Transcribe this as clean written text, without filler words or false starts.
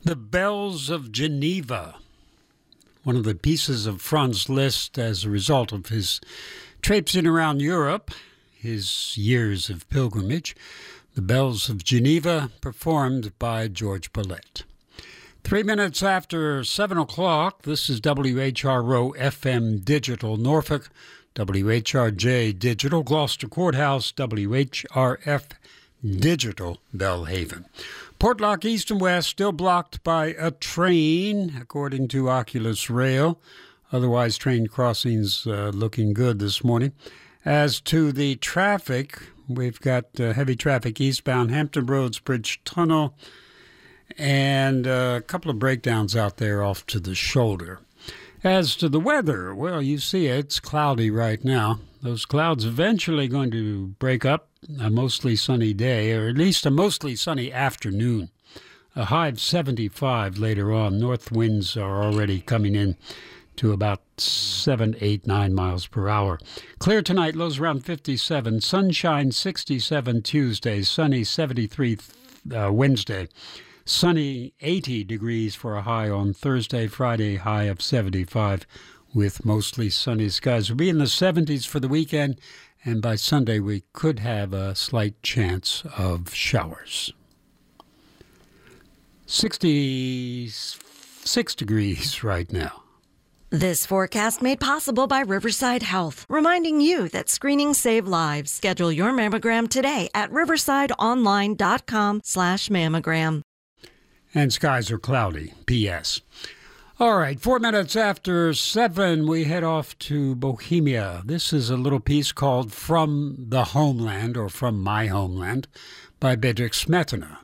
The Bells of Geneva, one of the pieces of Franz Liszt as a result of his traipsing around Europe, his years of pilgrimage. The Bells of Geneva, performed by George Bollett. 3 minutes after 7 o'clock, this is WHRO FM Digital Norfolk, WHRJ Digital Gloucester Courthouse, WHRF Digital Belhaven. Portlock East and West still blocked by a train, according to Oculus Rail. Otherwise, train crossings looking good this morning. As to the traffic, we've got heavy traffic eastbound Hampton Roads Bridge Tunnel and a couple of breakdowns out there off to the shoulder. As to the weather, well, you see it's cloudy right now. Those clouds eventually going to break up. A mostly sunny day, or at least a mostly sunny afternoon. A high of 75 later on. North winds are already coming in to about 7, 8, 9 miles per hour. Clear tonight, lows around 57. Sunshine 67 Tuesday, sunny 73 Wednesday. Sunny 80 degrees for a high on Thursday, Friday, high of 75 with mostly sunny skies. We'll be in the 70s for the weekend, and by Sunday we could have a slight chance of showers. 66 degrees right now. This forecast made possible by Riverside Health, reminding you that screenings save lives. Schedule your mammogram today at riversideonline.com/mammogram. And skies are cloudy, P.S. All right, 4 minutes after 7, we head off to Bohemia. This is a little piece called From the Homeland, or From My Homeland, by Bedřich Smetana.